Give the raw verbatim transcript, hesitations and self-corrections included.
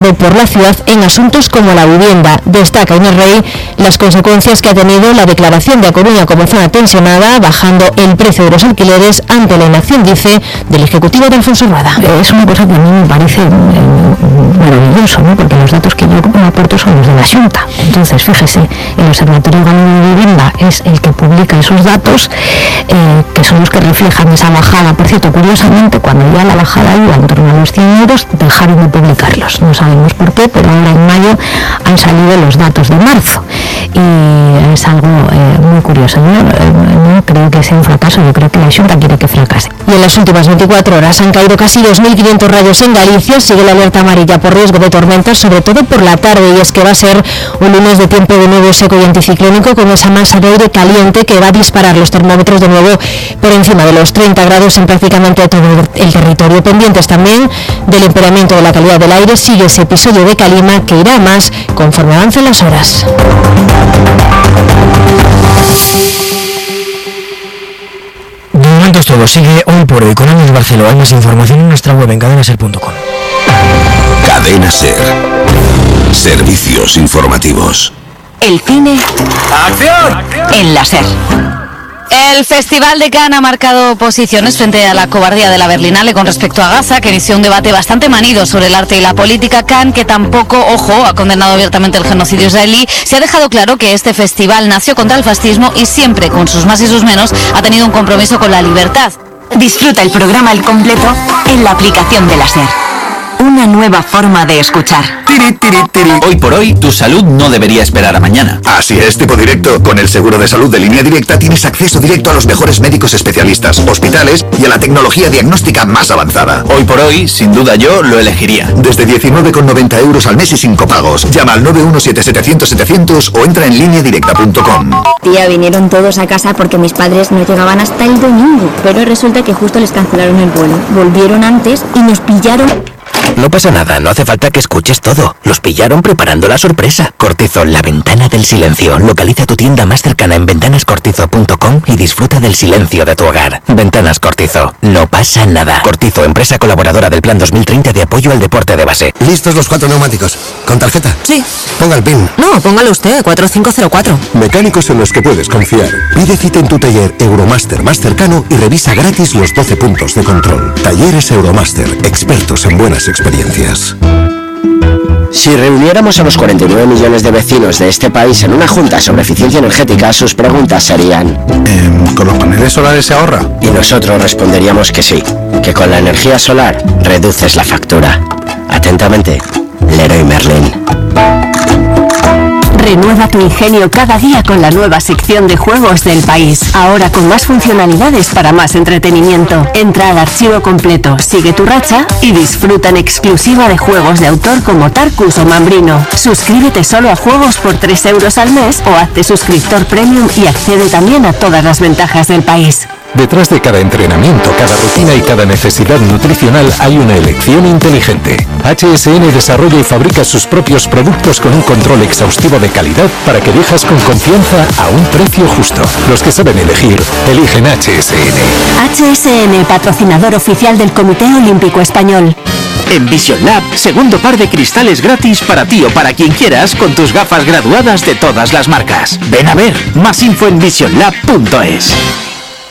pasado por la ciudad en asuntos como la vivienda. Destaca Inés Rey las consecuencias que ha tenido la declaración de A Coruña como zona tensionada, bajando el precio de los alquileres ante la inacción, dice, del Ejecutivo de Alfonso Rueda. Es una cosa que a mí me parece eh, maravilloso, ¿no? Porque los datos que yo me aporto son los de la Xunta. Entonces, fíjese, el Observatorio Galego de Vivienda es el que publica esos datos, eh, que son los que reflejan esa bajada. Por cierto, curiosamente, cuando ya la bajada iba en torno a los cien euros, dejaron de publicarlos. No sabemos por qué, pero ahora en mayo han salido los datos de marzo. Y es algo eh, muy curioso. Yo no, no creo que sea un fracaso, yo creo que la Xunta quiere que fracase. Y en las últimas veinticuatro horas han caído casi dos mil quinientos rayos en Galicia. Sigue la alerta amarilla por riesgo de tormentas, sobre todo por la tarde, y es que va a ser un lunes de tiempo de nuevo seco y anticiclónico, con esa masa de aire caliente que va a disparar los termómetros de nuevo por encima de los treinta grados en prácticamente todo el territorio. Pendientes también del empeoramiento de la calidad del aire, sigue ese episodio de calima que irá más conforme avancen las horas. De momento es todo. Sigue Hoy por Hoy con Ángeles Barceló. Hay más información en nuestra web en cadena ser punto com. Cadena Ser. Servicios informativos. El cine. ¡Acción! En la Ser. El Festival de Cannes ha marcado posiciones frente a la cobardía de la Berlinale con respecto a Gaza, que inició un debate bastante manido sobre el arte y la política. Cannes, que tampoco, ojo, ha condenado abiertamente el genocidio israelí, se ha dejado claro que este festival nació contra el fascismo y siempre, con sus más y sus menos, ha tenido un compromiso con la libertad. Disfruta el programa al completo en la aplicación de la Ser. Una nueva forma de escuchar. Tiri, tiri, tiri. Hoy por hoy, tu salud no debería esperar a mañana. Así es, tipo directo. Con el seguro de salud de Línea Directa tienes acceso directo a los mejores médicos especialistas, hospitales y a la tecnología diagnóstica más avanzada. Hoy por hoy, sin duda yo lo elegiría. Desde diecinueve con noventa euros al mes y sin copagos. Llama al nueve uno siete setecientos setecientos o entra en línea directa punto com. Tía, vinieron todos a casa porque mis padres no llegaban hasta el domingo, pero resulta que justo les cancelaron el vuelo. Volvieron antes y nos pillaron. No pasa nada, no hace falta que escuches todo. Los pillaron preparando la sorpresa. Cortizo, la ventana del silencio. Localiza tu tienda más cercana en ventanas cortizo punto com y disfruta del silencio de tu hogar. Ventanas Cortizo, no pasa nada. Cortizo, empresa colaboradora del Plan dos mil treinta de apoyo al deporte de base. ¿Listos los cuatro neumáticos? ¿Con tarjeta? Sí. Ponga el PIN. No, póngalo usted, cuatro cinco cero cuatro. Mecánicos en los que puedes confiar. Pide cita en tu taller Euromaster más cercano y revisa gratis los doce puntos de control. Talleres Euromaster, expertos en buenas experiencias. Si reuniéramos a los cuarenta y nueve millones de vecinos de este país en una junta sobre eficiencia energética, sus preguntas serían... Eh, ¿Con los paneles solares se ahorra? Y nosotros responderíamos que sí, que con la energía solar reduces la factura. Atentamente, Leroy Merlin. Renueva tu ingenio cada día con la nueva sección de juegos del país. Ahora con más funcionalidades para más entretenimiento. Entra al archivo completo, sigue tu racha y disfruta en exclusiva de juegos de autor como Tarkus o Mambrino. Suscríbete solo a juegos por tres euros al mes o hazte suscriptor premium y accede también a todas las ventajas del país. Detrás de cada entrenamiento, cada rutina y cada necesidad nutricional hay una elección inteligente. H S N desarrolla y fabrica sus propios productos con un control exhaustivo de calidad para que elijas con confianza a un precio justo. Los que saben elegir, eligen H S N. H S N, patrocinador oficial del Comité Olímpico Español. En Vision Lab, segundo par de cristales gratis para ti o para quien quieras con tus gafas graduadas de todas las marcas. Ven a ver, más info en vision lab punto es.